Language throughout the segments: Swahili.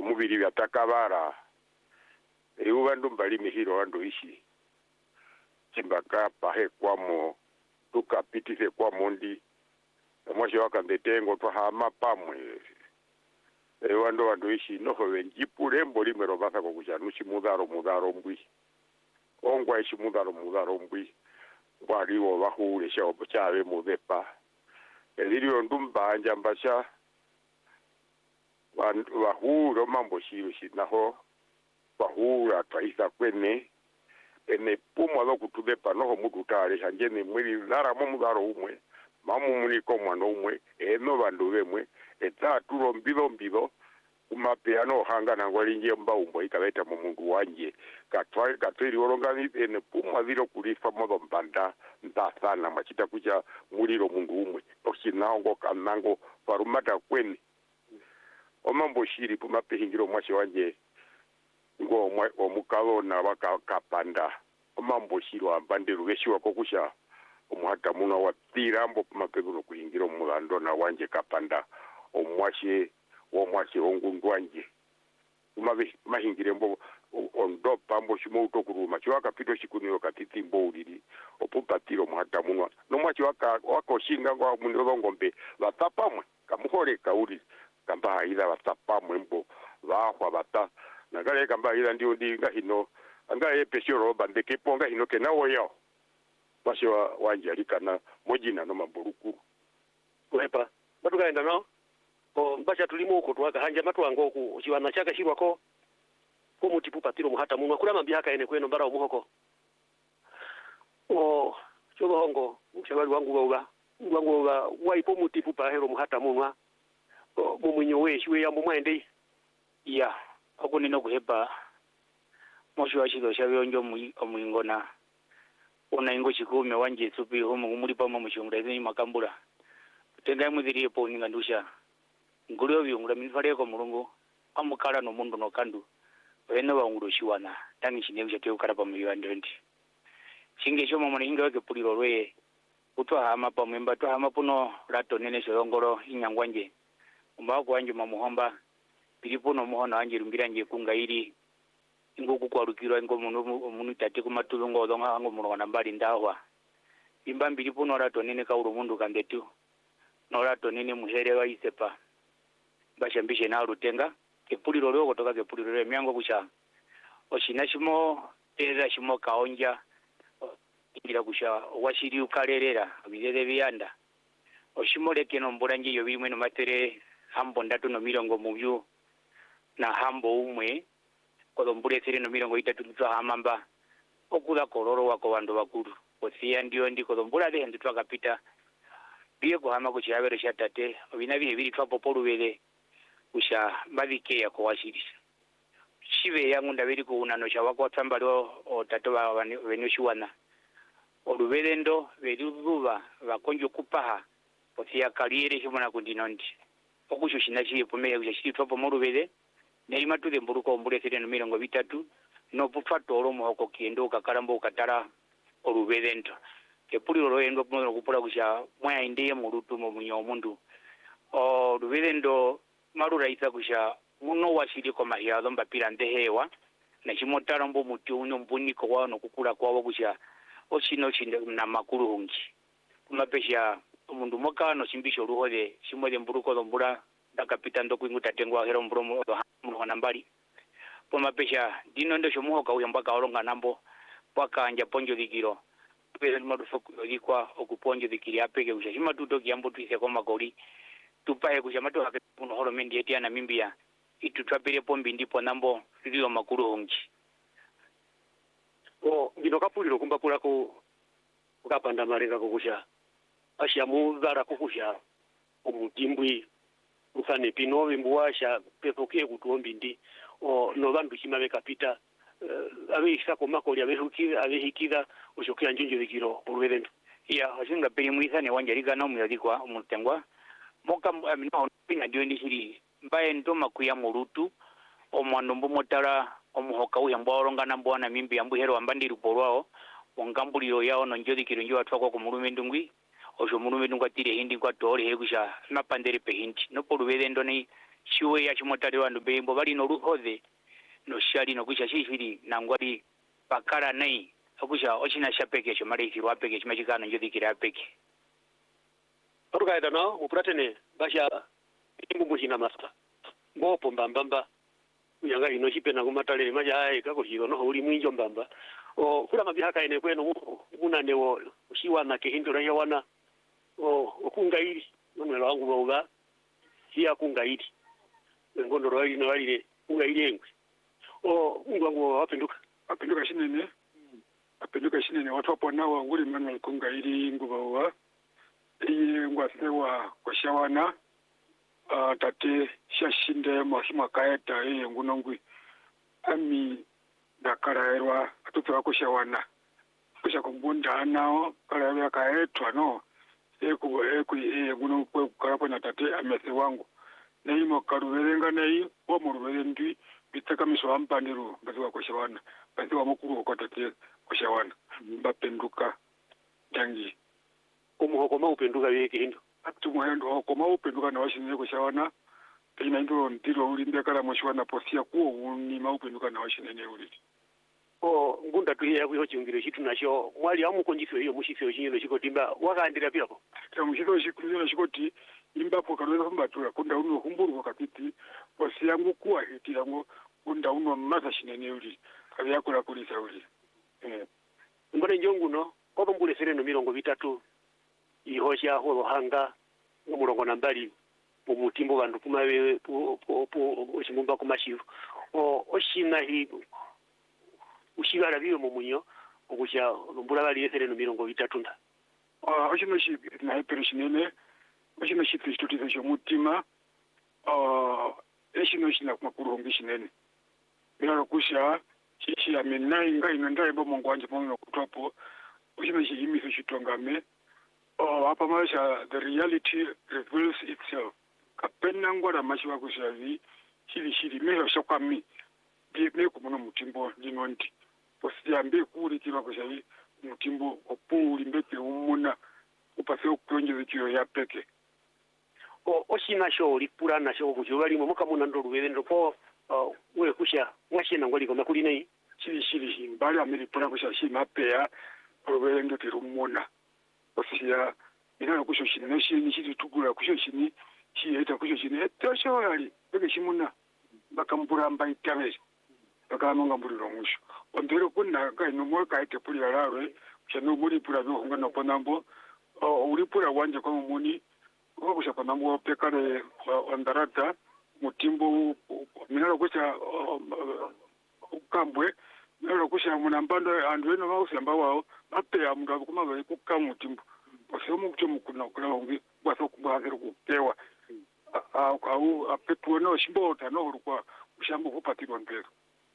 omubiri byatakabara bandu mbali mihiro ando ishi chimbaka pahe kwamo tukapitise kwa mondi mwashi wakandetengo twahama pamwe wandu ishi noho wenjipule mboli mero basa kukuchanushi mudharo mbwi ongwa ishi mudharo mbwi waliwo bahule shaobo chawe mudepa elilio ndumbanja mbasha wahuro mambo shirushi naho wahura twaisa kwene ene pumwa lo kutudepa noho mudutare hanjene mwili lara mudharo umwe mamu muniko mwana umwe eno bandu bemwe etatu mbido umapeano hanga nangwalinje mbaumbo ikaleta mu mundu wanje katwiri orongani ene pumwa ziro kulifa modo mbanda ntasana machita kuja muliro mundu umwe okinango kanango farumata kweni omambo shiri pumapehingiro mwashi wanje ngo omukalo na bakapanda omambo shiri wambandiru beshiwa kokusha omuhata muna watirambo pumapeguro kuhingira omulando na wanje kapanda omwashe ongundwanje mahingire mbo ondopa mbo shimo kuruma chiwaka pito shikuniro katiti mbo uliri opupatiro muhata munwa no mwachi wako shinga ngo munilongombe batapamwe kamuhore kauli kamba haida batapamwe mbo bahwa bata nagale kamba haida ndio ndinga hino anga peshoro bandeke ponga hino kenawo yo bashe wanje alikana mojina no maburuku kuhepa batukaenda no mbasha tulimo uko twaka hanja matwango ku chiwana chaka shirwako ko mutipu patiro muhata munwa kula mambia haka ene kweno bara umuhoko chogo hongo mshabali wangu waipo mutipu pahero muhata munwa mumunyo weshwe yambo mwende ya ako nino kuhepa mosho washido shabionjo omwingona ona ingo chikume wanje supi homo muri pamo mushungura ni makambura tenga mudiri po ninga ndusha ngulio byungura minfare ko mulungu amukala no mundu no kandu wena wanguro shiwana tangi chinebu chake ukara pa mu 120 chinge shomo mona inga ke puliro lwe utwa hama pa mwemba twa hama puno rato nene shongoro inyangwanje umba kwanje mamuhomba pilipo no muhono anje rumbiranje kungairi ingoku kwarukirwa ingo munu tate kumatulungo donga ngo mulona mbali ndahwa imbambiri puno rato nene ka urumundu kandetu no rato nene muhere wa isepa bashambishe na rutenga kepuliro lyo kutoka kepuliro lyo myango kusha oshinashimo teza shimo kaonja ingira kusha washiri ukarerera bizeze biyanda oshimoleke no mbulanje yo bimwe no matere hambo ndatu no mirongo mubyu na hambo umwe kodombure sire no mirongo itatu twa hamamba okula kororo wako bandu bakuru osia ndio ndi kodombura de ndi twakapita biye kuhama kuchabere shatate obina bihe biri twa popolubele usha babike ya kwashirisa shibe yangu ndabiri kuunano shawako tambalo otato benyoshiwana olubelendo beruzuba bakonjo kupaha osia kaliere shimona kundinondi okushushina shiye pomeye kushiri twa pomolubele neima tude mburuko mbule sire no mirongo bitatu no bufato olomo hoko kiendo kakarambo katara olubelendo kepuliro loyendo kuno kupula kusha mwaya indiye murutu mu munyomundu olubelendo marura isa kusha muno washiri ko mahiyado mbapira ndehewa na chimotara mbo muti uno mbuniko wano kukula kwawo kusha oshino chinde na makuru hungi kumapesha umundu mokano chimbisho ruhode shimode mburuko lombura ndakapita ndokuinguta tengwa hero mbromo muno nambali pomapesha dino ndo shomuho ka uyambaka olonga nambo paka anja ponjo dikiro pele madufa kulikwa okuponjo dikiri apeke kusha shimatuto kiambo twise kwa makoli tupahe kushamatu hake puno horo mendi etia na mimbia itu twapere pombi ndipo nambo lilio makuru hongi bino kapuliro kumbakula ko ukapanda mareka kokusha ashamu zara kokusha omutimbwi usane pino bimbuasha pepoke kutuombi ndi no bandu chimabe kapita abisha ko makoli abehikira ushokia njinjo dikiro polwelendo ya ashinga peli muisane wanjariga no muyadikwa umutengwa moka no pina dio ndishiri mbaye ndoma kuya murutu omwando mbomotara omuhoka uyambwa oronga nambo na mimbi yambu hero ambandiri porwao ongambuliro yao no njodi kiro njo atwako ko mulume ndungwi osho mulume ndungwa tire hindi kwa tore hegusha napandere pe hindi no polwelendo ni chiwe ya chimotali wandu bembo bali no ruhodhe no shali no kusha shishiri na ngwali pakara nei akusha ochina shapeke cho mali kirwa peke chimachikana njodi kira peke Arukaida no upratene basha imbu mushina master ngopo mbambamba yanga ino chipena kumatale maja ai kako hiro no uli mwinjo mbamba o kula mabihaka ene kweno munane wo ushiwana ke hindura yawana o kungairi nomwelo wangu boga hiya kungairi ngondo rwali no walire kungairi engwe o ngwangu apinduka shinene watu hapo nao nguri Manuel kungairi ngubawa iyi ngwasewa kwashawana tate shashinde mwashima kaeta iyi ngunongwi ami dakaraerwa atupewa kushawana kusha kumbunda nao karaerwa kaetwa no eku nguno karapo na tate amese wangu na imo karuverenga na iyi wa muruverendi bitaka miso ampandiru baziwa kushawana baziwa mukuru kwa tate kushawana bapenduka jangi kumuhokoma upenduka wiki hindo atumuhendo koma upenduka na washinye kushawana ina ndo ndiro ulimbe kala mshwana posia kuo ni maupenduka na washinye uliti o ngunda tuhiya kuyo chingiro chitu nasho mwali amukonjifyo iyo mushifyo chinyilo chikotimba wakaandira pirako ya mushifyo chikunyo chikoti imbapo kanweza kumbatura kunda uno humburu kakiti posia ngukuwa hiti yango kunda uno masa shinene uliti kazi yako la kulisa uliti mbone njongu no kopo mbule sereno milongo vitatu ihosha holo hanga umurongo nambali umutimbo bandu kumawe oshimumba kumashiru oshina hi ushibala biyo mumunyo okusha mbula bali sereno milongo vitatu nda oshino shi na hyperishinene oshino shi twistutiza sho mutima eshino shina kumakurongi shinene bila kusha chichi ya menai ngai nandai bo mongwanje mono kutopo oshino shi yimiso shitongame hapa maisha the reality reveals itself kapena ngwara mashiwa kushavi shiri meho shokwami me kumuno mutimbo linondi posiyambe kuri kiwa kushavi mutimbo opuli mbeke umuna upase okwenje zikiro ya peke oshina sho lipura na sho kujubali mu mukamuna ndo ruwendo po we kusha mwashena ngoli koma kuli nei shiri mbali amelipura kusha shi mapea ruwendo tirumuna osia ina kusho shini nashini chiti tugura kusho shini chieta kusho shini tosho yali beke shimuna bakambura mbaitabe bakanonga mbuliro musho ondero kunna kaino mwe kaite puli yarare chano muri pula byo ngana panambo uri pula wanje kwa mumuni ko kusha panambo pekare ondarata mutimbo minalo kusha ukambwe minalo kusha munambando andu eno bausamba wao apeya mundu kumaga kukamutimbo osomo kucho mukuna kulongi baso kubazira kupewa au apetuwe no shimbota no rukwa ushambo kupatirwa mpero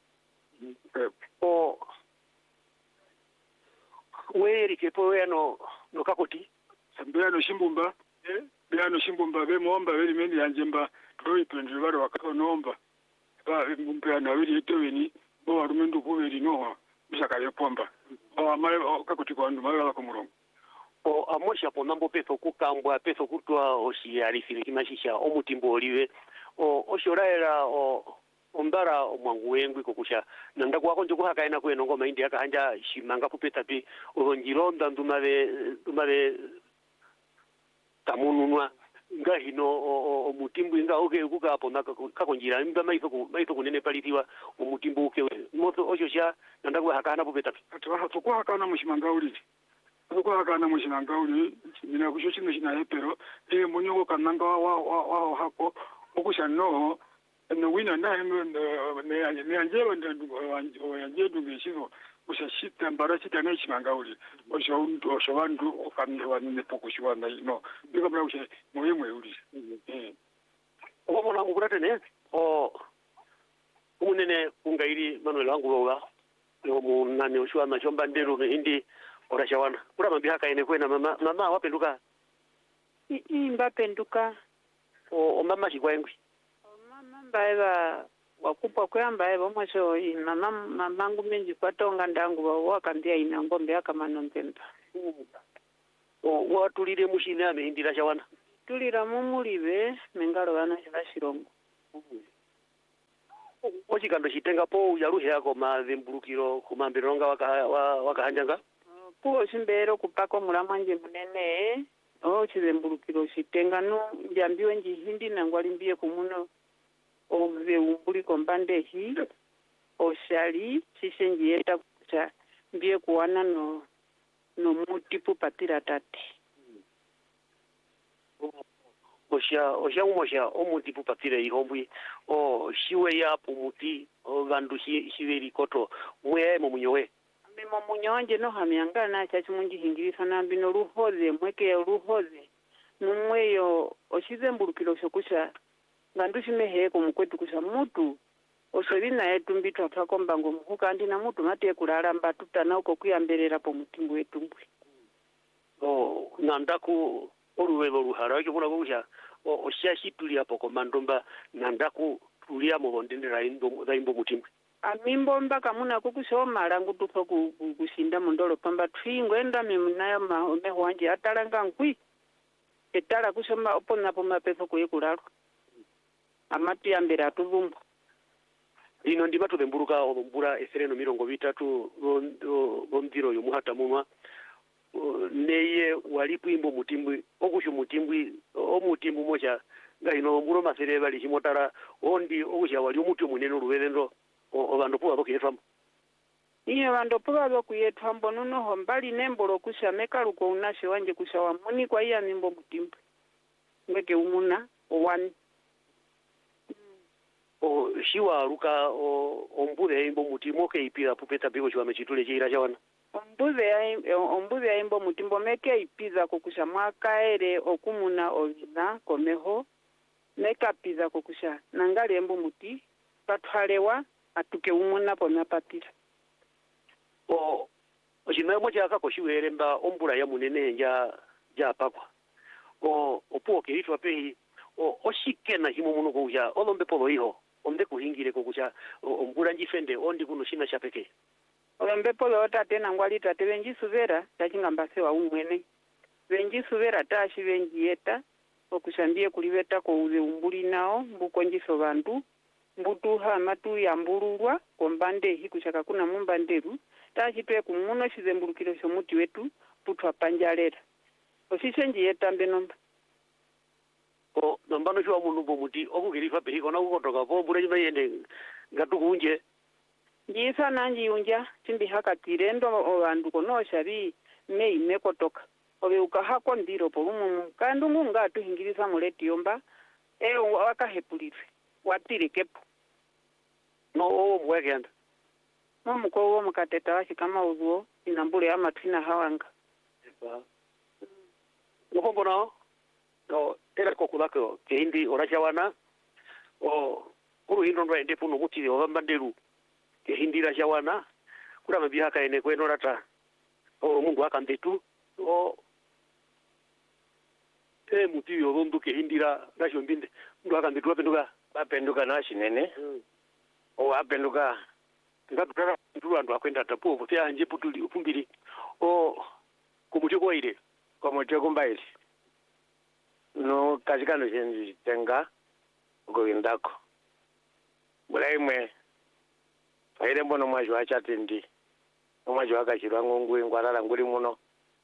weri kepo weno no kakoti sambiyano shimbumba biyano shimbumba be momba beli mendi yanjemba toi pendri baro wakanomba ba mbumba na wili etoweni bo warumendu kubeli no bishaka yepomba amale kakoti kwa ndu mala ko murongo amosha ponambo peso kukambwa peso kutwa oshiarifire kimashisha omutimbo oliwe oshoraera ombara omwangu wengwi kokusha nanda kwako njo kuhakaena kweno ngoma indi yakahanja shimanga kupeta pi orongironda ndumave tamununwa ngahino omutimbo inga oke kukapo nakakonjira imba maito kunene palitiwa omutimbo uke moto oshosha nanda kuhakana kupeta pi atwa kuhakana mushimanga uliti kwa kana mushinanga uli mina kusho chino china hepero munyo kananga wa hako okusha no no wina na ne anjelo anjedu ngishizo kusha shita mbara shita na chimanga uli osho wandu okamwa ne pokushwa na no bika bra kusha moyemwe uli mona ngukurate ne umunene kungairi Manuel wangu boga no munane ushwa na chomba ndero hindi orashawana kura mambihaka ene kwena mama wapenduka mbapenduka mama chikwaengwi mama mbaeva wakupwa kwamba bomwesho mama ngu minji kwatonga ndangu wakambia ina ngombe akamanombe watulire mushine amehindira shawana tulira mumulibe mengalo bana shirashirombo ochikando chitengapo yaluhe yako mazembulukiro kumambironga wakahanjanga puo chimbero kupako mulamwanje munene chizembulukiro chitenga no njambiwe njihindi nangwalimbie kumuno ove umbuliko mbandehi oshali chishenjieta kucha mbie kuwana no mutipu patira tate osha omutipu patira ihombwi shiwe yapo muti vandu shiweri koto mwe munyowe mimo munyonje no hamyangana chachi munjihingirisa nambino ruhoze mweke ruhoze numweyo oshizembulukiro shokusha ngandushimehe kumukwetu kusha mutu osovina yetu mbitu atwakomba ngo muhuka andi na mutu mate kulala mbatutana uko kuyamberera po mutimbu wetumbwe nandaku oruwelo ruhara kibona kusha oshashitulia po komandomba nandaku tulia mo ndendera imbo mutimbwe amimbo mbaka muna kukusoma langu tupo kushinda mondolo pamba twingwenda mimunayo mahome wanje atalanga nkwi etala kusoma opona po mapepo kuyekulalo amati ambere atuvumbu ino ndiba tubemburuka obumbura esereno 30 bondiro yo muhata munwa neye walipu imbo mutimbwi okushu mutimbwi omutimbu mocha ngaino mburo masereba lishimotara ondi okusha wali umuti munene ruwelendo obandu puwa bakuyetwambo iyo bandu puwa bakuyetwambo nuno hombali nembolo kusha mekaluko unashe wanje kusha wamuni kwa iya nimbo mutimbwi ngeke umuna owani shiwa ruka ombude imbo mutimo ke ipira pupeta biko chwa mechitule chira chawana ombude imbo mutimbo meke ipiza kokusha mwakaere okumuna ovina komeho meka piza kokusha nangali embo muti patwalewa atuke umuna pona patira ochina moja akako shiwere mba ombura ya munene ja pakwa opuo ke itwa pehi oshikena himo muno kuja olombe polo iho onde kuhingire kokucha ombura njifende ondi kuno shina chapeke olombe polo otate nangwali tate benjisuvera chachingambase wa umwene benjisuvera tashi benjieta okushambie kulibeta ko uze umbuli nao mbukonjiso bandu mbutuha amatu yambululwa kombande hikushaka kuna mumbanderu tashi twe kumuno shizembulukiro shomuti wetu putwa panjalera oshishenjieta mbenomba nambano shwa mundu bomuti okugirifa behiko na kukotoka po bure jima yende ngatukunje njisa nanji unja chimbi hakatire ndo obandu kono shabi mei mekotoka obe ukahako ndiro polumu kandungu ngatu hingirisa muleti yomba wakahepulirwe watire kepo no mwekenda muko wo mukateta washikama uzuo inambule amatwina hawanga ngombona era kokulako keindi orachawana kuruhindo ndo ende puno mutiri wambanderu keindi rachawana kura mabihaka ene kweno rata mungu akandetu mutiri ondo keindi rasho mbinde mungu akandetu bapenduka nashinene apenduka ngatutara nduru andu akwenda tapo vote anje putuli upumbiri kumutiko ile komoteko mbaili no kazikano chenji tenga goindako bulaimwe faire mbono mwaji wachatindi mwaji wakachirwa ngongwe ngwarara nguri muno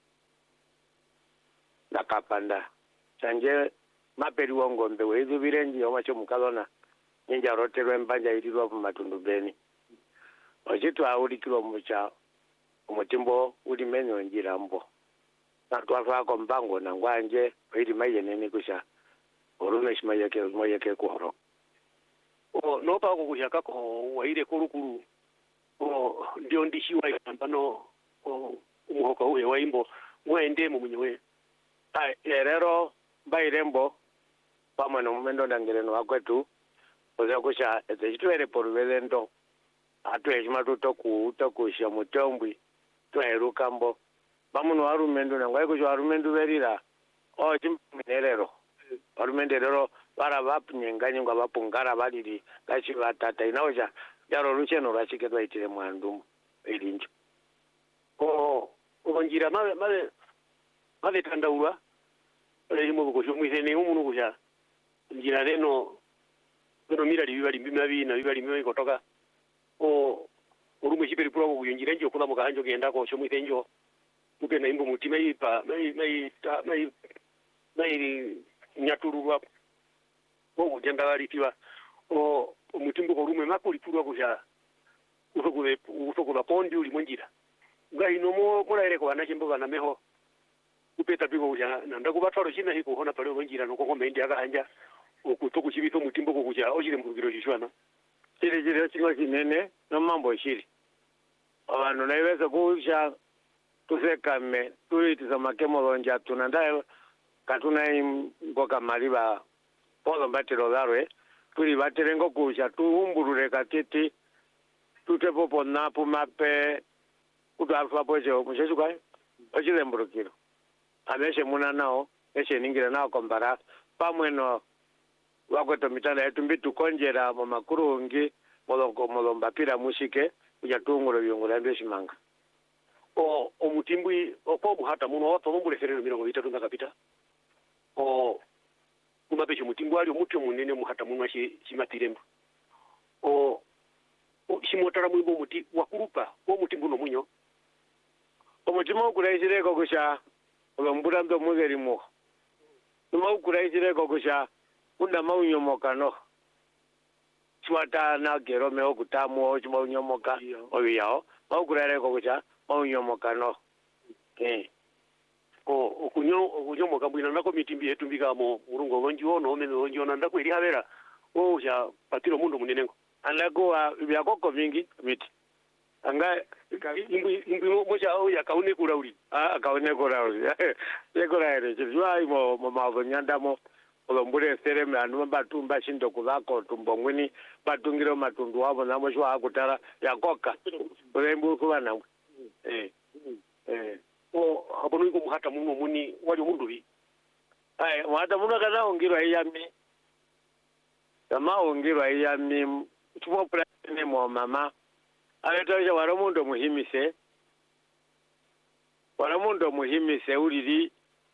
nakapanda chanje maperi wongombe weizu birenji omacho mukalona ninja roterwe mbanja irirwa mumatundu beni ochitu aulikirwa mucha umutimbo uli menyo njirambo natwafako mbango na ngwanje ili mayenene kusha orume shimayeke kuhoro nopa ko kushaka ko waire kurukuru ndio ndishiwa ikambano umuhoka uye waimbo mwende mumunyewe erero bairembo pamwe no mumendo ndangereno wakwetu oza kusha ezitwere porvelendo atweshima tutokusha mutombwi twerukambo bamuno arumendo nangwaye kusho arumendo verira chimpinerero arumenderero vara vapnyenganyengwa vapungara variri ngachi vatata inaocha jaro rucheno rwachiketwa itire mwandu ilinjo njira mave tandaulwa limo kusho mwise ne umuntu kusha njira reno pero mira bibali bimabina bibali bimwe kotoka o urumwe chiperi pura ko kuyinjira nje kula mukahanjo kenda ko chomwe tenjo mupe na imbo mutima ipa mai nyaturwa ko ujenda walitiwa o mutimbo ko rumwe makuli pura ko ja usokula pondi uli mwenjira ngai no mo kula ere ko anachimbo bana meho upeta bigo ja nanda kubatwalo china hiko hona pale mwenjira no ko mendi akahanja okutoku chibito mutimbo ko kuja ochire mukugiro chishwana chiri chingo chinene no mambo shiri abantu naiweza kuisha tusekame tuitiza makemolonja tunanda katuna ngoka maliba polo mbatiro darwe tuli baterengo kusha tuumbulule katiti tutepopo napu mape kutalfa pocho mushechuka ochile mbulukiro ameshe muna nao eshe ningira nao kombara pamweno wakoto mitanda yetu mbitu konjera mu makurungi molomba pira mushike kuja tungolo byongolo mbeshimanga omutimbwi ko muhata muno watombule ferero mirongo 3 ndakapita kumapecho mutimbu ali muti munene muhata muno chimatirembo chimotara mwimbo muti wakurupa ko mutimbu no munyo omutimo kuraisireko kusha ombura ndo mugerimo tuma kuraisireko kusha unda maunyomokano chwata na gero me okutamu chimaunymoka oyao maukurareko kusha maunyomokano okunyomoka bwina nako mitimbi yetu mbikamo murungo lonji ono omene lonji ona ndakweli havera ja patiro mundo munenengo andakuwa byakoko vingi miti anga imbi moja ya kaune kurauli kaune kurauli yekuraire chizwa imo mamazo nyandamo olombure sereme anu batumba shindo kuvako tumbongweni batungiro matundu wabo namo shwa akutara yakoka ulembu kubana abono iko muhata muno muni wali mundu bi muhata muno kana ongirwa iyami kama ongirwa iyami tumo plane mo mama aletaje waro mundo muhimise ulili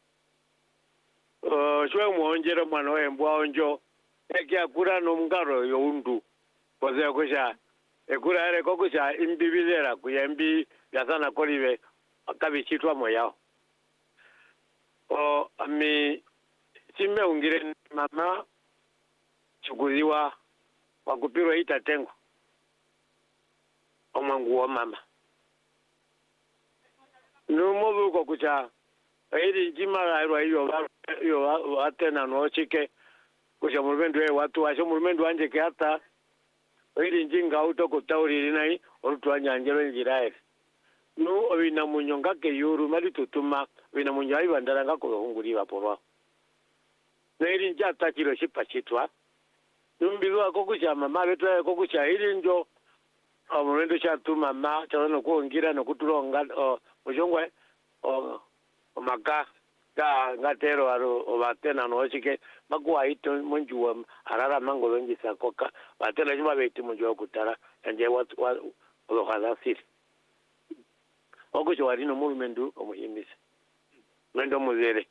shwe muonjero mwana wembwa onjo ekia kura no mungaro youndu koze kusha ekura ere kokusha imbibilera kuyembi yasana kolive akabichitwa moyao ami chime ungire mama chukuliwa wakupirwa itatengo omangu wa mama numobu kokucha iri jimara iyo atena nochike kusha mulumendo watu washo mulumendo wanje hata iri njinga utokutauriri nai olutwanyanjero njiraire no obina munyonga ke yuru mali tutuma obina munyayi bandaranga ko hunguriwa porwa neri njata kilo shipachitwa numbiwa kokucha mama betwa kokucha iri njo mulumendo chatuma mama chano kuongira no kuturonga mushongwe maka ngatero aro obatena nochike makuwa ito munjuwa arara mangolo njisa koka batela jima beti munjuwa kutara anje watu olohala siri okucho walino movement omuhimbisa mwendo muzere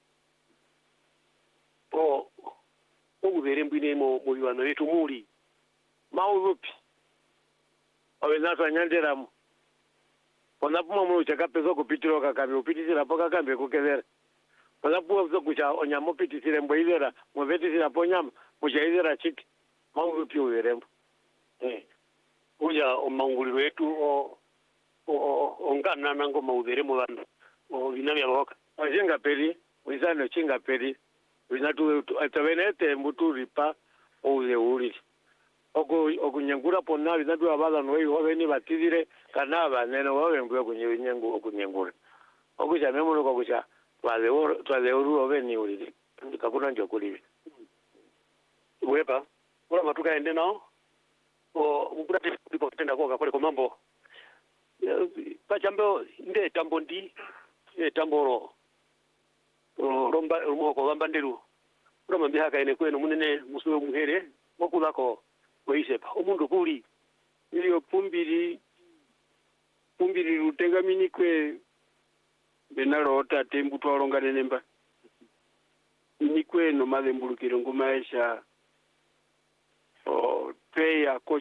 obubere mbwine mu biwano bitu muli maurupi obenatwa nyanderamo onapuma mu chakapezo kupitiro kakambe upitisira poka kambe kukezera onapuma zo kucha onyamo pitisire mboizera mwevetisira ponyama muchaizera chiki maurupi uberembo uja omanguliro yetu ongana nango maudhere mu bantu binabya loka ajenga peri wisano chinga peri winatu atavenete muturipa ouze uri okunyengura ponna binatu abala noyi hobeni batizire kanaba neno wabengwe kunyengu okunyengura okuja memuno kokuja twale uru obeni uri ndikakuna njo kulibi wepa ora matuka ende nao mukura tipo tenda kwa kole komambo pachambo nde tambo ndi tamboro romba rumoko bambanderu roma mbihaka ene kweno munene musuwe muhere wakulako weisepa omundu kuli iyo pumbiri rutengamini kwe benalota tembu twalongane nemba nikwe no madembulukiro ngumaisha peya ko